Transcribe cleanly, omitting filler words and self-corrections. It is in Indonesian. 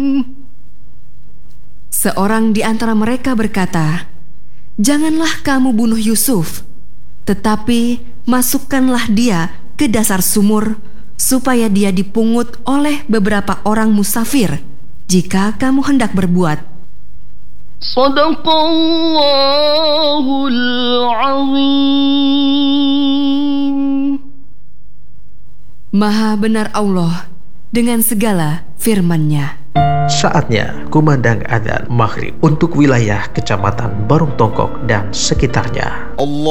Seorang di antara mereka berkata, "Janganlah kamu bunuh Yusuf, tetapi masukkanlah dia ke dasar sumur, supaya dia dipungut oleh beberapa orang musafir, jika kamu hendak berbuat." Sadaqallahul azim. Maha benar Allah dengan segala firman-Nya. Saatnya kumandang adzan maghrib untuk wilayah Kecamatan Barung Tongkok dan sekitarnya.